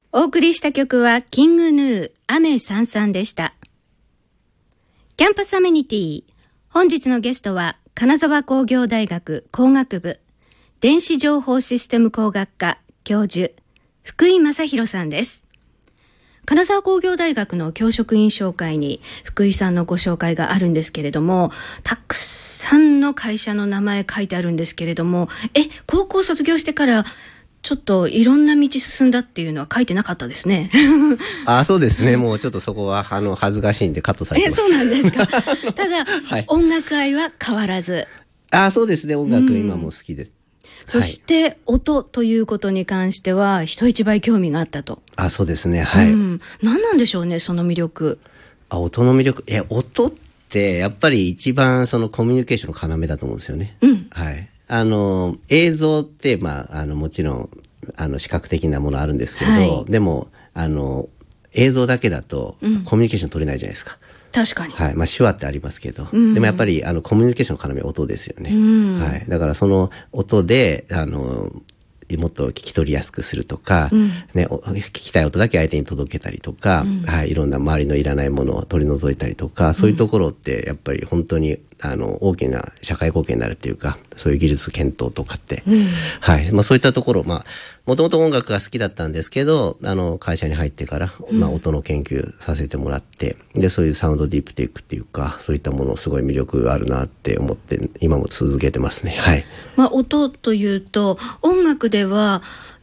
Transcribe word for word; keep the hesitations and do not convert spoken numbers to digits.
お送りした曲はキングヌー雨さんさんでした。キャンパスアメニティ、本日のゲストは金沢工業大学工学部電子情報システム工学科教授福井正弘さんです。金沢工業大学の教職員紹介に福井さんのご紹介があるんですけれども、たくさんの会社の名前書いてあるんですけれども、え、高校卒業してからちょっといろんな道進んだっていうのは書いてなかったですね。 あ、そうですね。もうちょっとそこはあの恥ずかしいんでカットされてます。 え、そうなんですか。ただ、 はい、 音楽愛は変わらず。 あ、そうですね。音楽今も好きです。 そして、はい、音ということに関しては人一倍興味があったと。 あ、そうですね。はい。うん、 何なんでしょうね、その魅力。 あ、音の魅力。え、音ってやっぱり一番そのコミュニケーションの要だと思うんですよね。 うん。 はい。あの映像ってまああのもちろんあの視覚的なものあるんですけど、はい、でもあの映像だけだとコミュニケーション取れないじゃないですか。うん、 確かに。 はい。まあ手話ってありますけど、うん、でもやっぱりあのコミュニケーションの要は音ですよね。うん、はい。だからその音であのもっと聞き取りやすくするとか、うん、ね、聞きたい音だけ相手に届けたりとか、うん、はい、いろんな周りのいらないものを取り除いたりとか、そういうところってやっぱり本当にあの大きな社会貢献になるっていうか、そういう技術検討とかって、うん、はい、まあそういったところ、まあもともと音楽が好きだったんですけど、あの会社に入ってから、まあ音の研究させてもらって、うん、でそういうサウンドディープテイクっていうか、そういったものすごい魅力があるなって思って今も続けてますね。はい。 まあ音というと音楽では